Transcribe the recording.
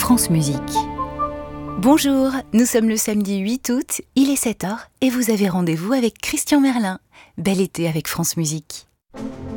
France Musique. Bonjour, nous sommes le samedi 8 août, il est 7h et vous avez rendez-vous avec Christian Merlin. Bel été avec France Musique.